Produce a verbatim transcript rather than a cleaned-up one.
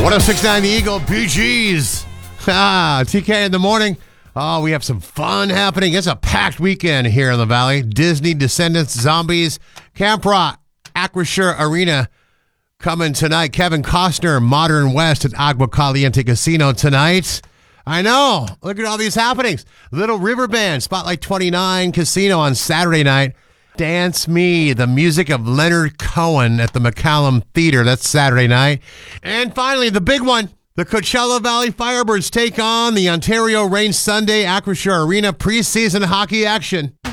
one oh six point nine The Eagle, Bee Gees. Ah, T K in the morning. Oh, we have some fun happening. It's a packed weekend here in the Valley. Disney, Descendants, Zombies, Camp Rock, Acrisure Arena coming tonight. Kevin Costner, Modern West at Agua Caliente Casino tonight. I know. Look at all these happenings. Little River Band, Spotlight twenty-nine Casino on Saturday night. Dance Me, the music of Leonard Cohen at the McCallum Theater. That's Saturday night. And finally, the big one. The Coachella Valley Firebirds take on the Ontario Reign Sunday Acrisure Arena preseason hockey action.